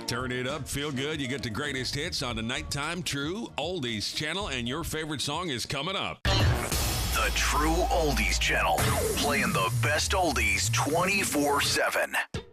Turn it up, feel good. You get the greatest hits on the Nighttime True Oldies channel, and your favorite song is coming up. The True Oldies channel, playing the best oldies 24/7.